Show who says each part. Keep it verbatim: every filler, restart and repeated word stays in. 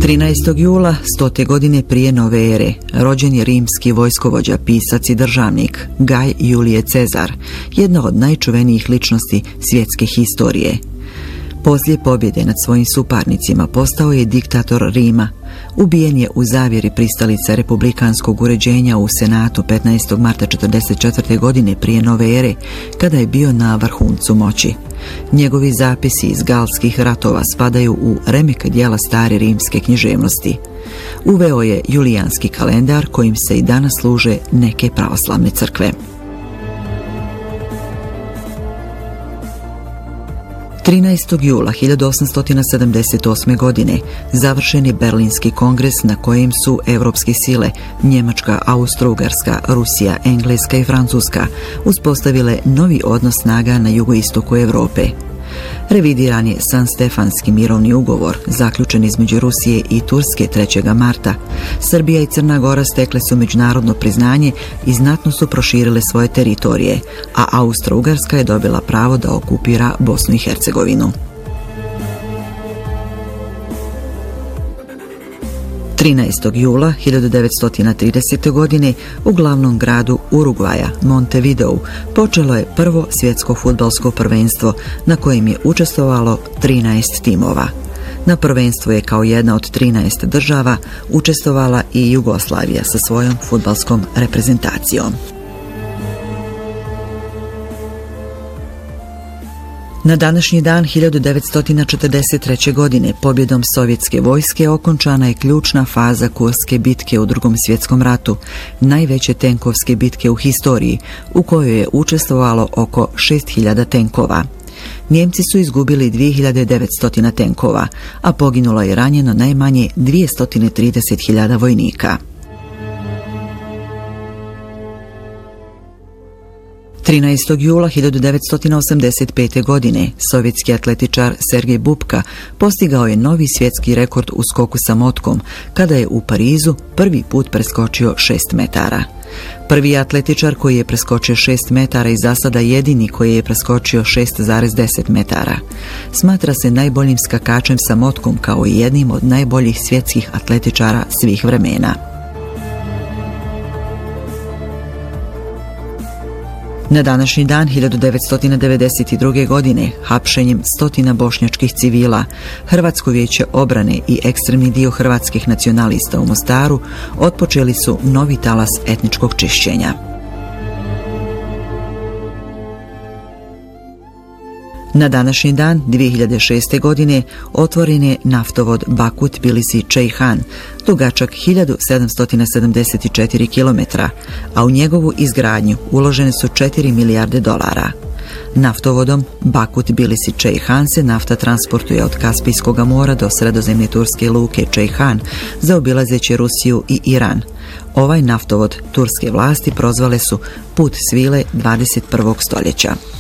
Speaker 1: trinaestog jula stote godine prije nove ere rođen je rimski vojskovođa, pisac i državnik Gaj Julije Cezar, jedna od najčuvenijih ličnosti svjetske historije. Poslije pobjede nad svojim suparnicima postao je diktator Rima. Ubijen je u zavjeri pristalica republikanskog uređenja u Senatu petnaestog marta četrdeset četvrte godine prije nove ere, kada je bio na vrhuncu moći. Njegovi zapisi iz galskih ratova spadaju u remek djela stare rimske književnosti. Uveo je julijanski kalendar kojim se i danas služe neke pravoslavne crkve. trinaestog jula hiljadu osamsto sedamdeset osme. godine završen je Berlinski kongres na kojem su evropske sile Njemačka, Austro-Ugarska, Rusija, Engleska i Francuska uspostavile novi odnos snaga na jugoistoku Europe. Revidiran je Sanstefanski mirovni ugovor zaključen između Rusije i Turske trećeg marta. Srbija i Crna Gora stekle su međunarodno priznanje i znatno su proširile svoje teritorije, a Austro-Ugarska je dobila pravo da okupira Bosnu i Hercegovinu. trinaestog jula hiljadu devetsto tridesete. godine u glavnom gradu Urugvaja, Montevideu, počelo je prvo svjetsko fudbalsko prvenstvo na kojem je učestvovalo trinaest timova. Na prvenstvu je kao jedna od trinaest država učestvovala i Jugoslavija sa svojom fudbalskom reprezentacijom. Na današnji dan hiljadu devetsto četrdeset treće. godine pobjedom sovjetske vojske okončana je ključna faza Kurske bitke u Drugom svjetskom ratu, najveće tenkovske bitke u historiji, u kojoj je učestvovalo oko šest hiljada tenkova. Njemci su izgubili dvije hiljade devetsto tenkova, a poginulo je ranjeno najmanje dvjesto trideset hiljada vojnika. trinaestog jula hiljadu devetsto osamdeset pete. godine sovjetski atletičar Sergej Bubka postigao je novi svjetski rekord u skoku sa motkom, kada je u Parizu prvi put preskočio šest metara. Prvi atletičar koji je preskočio šest metara i za sada jedini koji je preskočio šest zarez deset metara. Smatra se najboljim skakačem sa motkom kao i jednim od najboljih svjetskih atletičara svih vremena. Na današnji dan hiljadu devetsto devedeset druge. godine hapšenjem stotina bošnjačkih civila, Hrvatsko vijeće obrane i ekstremni dio hrvatskih nacionalista u Mostaru otpočeli su novi talas etničkog čišćenja. Na današnji dan dvije hiljade šeste. godine otvoren je naftovod Bakut-Tbilisi-Ceyhan, dugačak hiljadu sedamsto sedamdeset četiri kilometra, a u njegovu izgradnju uložene su četiri milijarde dolara. Naftovodom Bakut-Tbilisi-Ceyhan se nafta transportuje od Kaspijskog mora do sredozemne turske luke Ceyhan, zaobilazeći Rusiju i Iran. Ovaj naftovod turske vlasti prozvale su put svile dvadeset prvog stoljeća.